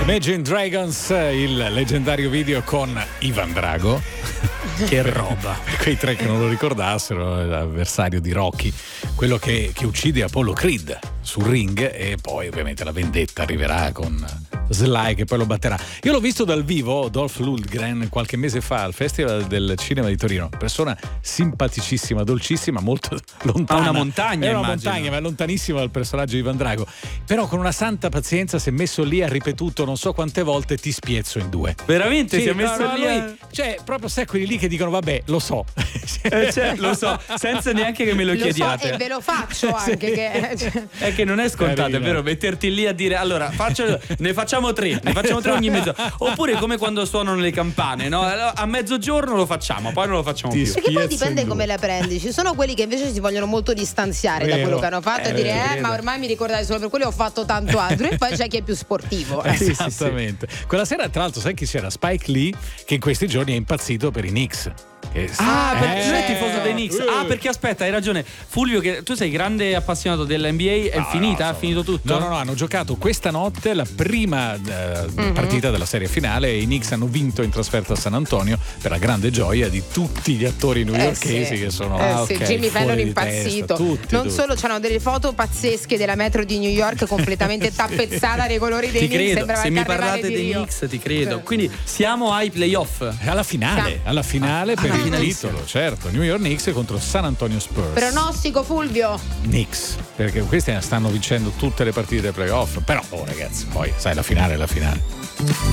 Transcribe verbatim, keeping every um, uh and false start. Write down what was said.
Imagine Dragons, il leggendario video con Ivan Drago. Che roba. Quei tre che non lo ricordassero, l'avversario di Rocky, quello che, che uccide Apollo Creed sul ring, e poi ovviamente la vendetta arriverà con Sly che poi lo batterà. Io l'ho visto dal vivo, Dolph Lundgren, qualche mese fa al Festival del Cinema di Torino. Persona simpaticissima, dolcissima, molto lontana. Ma una montagna, è una immagino. montagna, ma è lontanissima dal personaggio di Ivan Drago. Però con una santa pazienza, se messo lì ha ripetuto non so quante volte ti spiezzo in due. Veramente Sì, si è messo no, no, lì a... lui, cioè proprio sai quelli lì che dicono vabbè lo so, eh, cioè, lo so, senza neanche che me lo, lo chiediate. so e ve lo faccio anche che... È che non è scontato, Carino. è vero, metterti lì a dire allora faccio, ne facciamo tre, ne facciamo tre ogni mezz'ora. Oppure come quando suonano le campane, no? A mezzogiorno lo facciamo, poi non lo facciamo Ti più. Perché poi Spiezzo dipende in come due. la prendi. Ci sono quelli che invece si vogliono molto distanziare da Vero. quello che hanno fatto Eh, e dire eh vero. ma ormai mi ricordate solo per quello ho fatto tanto altro. E poi c'è chi è più sportivo. eh. sì, sì, Esattamente. Quella sera, tra l'altro, sai chi c'era? Spike Lee, che in questi giorni è impazzito per i Knicks. Che- Ah, Eh, perché non è certo. tifoso dei Knicks. Ah, perché aspetta, hai ragione. Fulvio, che tu sei grande appassionato dell'N B A, è No, finita? no, Ha finito tutto? No, no, no, hanno giocato questa notte la prima eh, Mhm. partita della serie finale, e i Knicks hanno vinto in trasferta a San Antonio, per la grande gioia di tutti gli attori newyorkesi Eh sì. che sono Eh ah, sì, ok, Jimmy fuori Fallon di impazzito. testa, tutti, non tutti. solo c'hanno delle foto pazzesche della metro di New York completamente tappezzata dei colori dei Ti Knicks, credo, sembrava se il mi carnevale parlate di dei Rio. Knicks ti credo. Sì. Quindi siamo ai playoff. Alla finale, alla finale per alla il finalissima. titolo, certo. New York Knicks contro San Antonio Spurs. Pronostico Fulvio. Knicks, perché questi stanno vincendo tutte le partite dei playoff. Però, oh ragazzi, poi sai, la finale è la finale.